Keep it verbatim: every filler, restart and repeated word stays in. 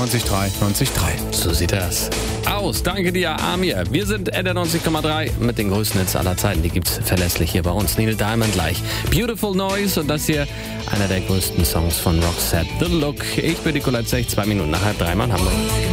neunzig Komma drei. neunzig Komma drei. So sieht das aus. Danke dir, Amir. Wir sind N R neunzig Komma drei mit den größten Hits aller Zeiten. Die gibt's verlässlich hier bei uns. Neil Diamond gleich. Beautiful Noise und das hier einer der größten Songs von Roxette. The Look. Ich bin Nicolette Zech. Zwei Minuten nach halb drei. Mann, Hamburg.